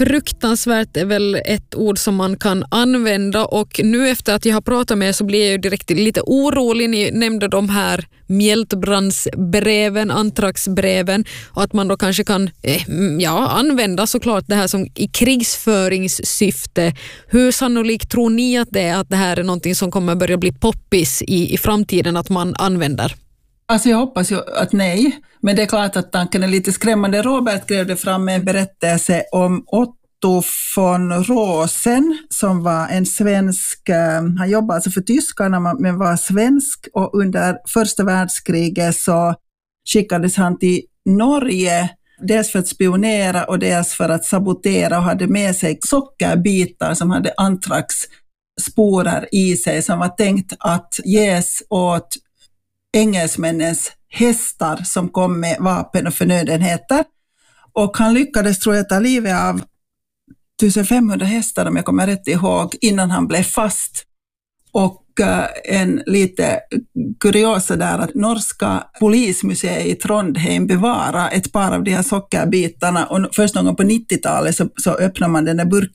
fruktansvärt är väl ett ord som man kan använda, och nu efter att jag har pratat med er så blir jag ju direkt lite orolig. Ni nämnde de här mjältbrandsbreven, antraxbreven, och att man då kanske kan använda såklart det här som i krigsföringssyfte. Hur sannolikt tror ni att det är att det här är någonting som kommer börja bli poppis i framtiden att man använder? Alltså jag hoppas ju att nej, men det är klart att tanken är lite skrämmande. Robert grävde fram en berättelse om Otto von Rosen som var en svensk, han jobbade alltså för tyskarna men var svensk, och under första världskriget så skickades han till Norge, dels för att spionera och dels för att sabotera, och hade med sig sockerbitar som hade antraxsporer i sig som var tänkt att ges åt engelsmännens hästar som kom med vapen och förnödenheter. Och han lyckades, tror jag, ta livet av 1500 hästar om jag kommer rätt ihåg, innan han blev fast. Och en lite kuriosa där att norska polismuseet i Trondheim bevarar ett par av de här sockerbitarna, och först någon gång på 90-talet så öppnar man den där burken